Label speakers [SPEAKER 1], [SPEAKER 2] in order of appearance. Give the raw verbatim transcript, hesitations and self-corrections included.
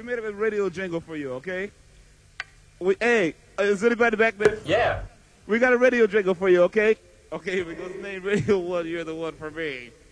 [SPEAKER 1] made up a radio jingle for you, okay? We, hey, is anybody back there?
[SPEAKER 2] Yeah.
[SPEAKER 1] We got a radio jingle for you, okay? Okay, here we go. Name Radio One, you're the one for me.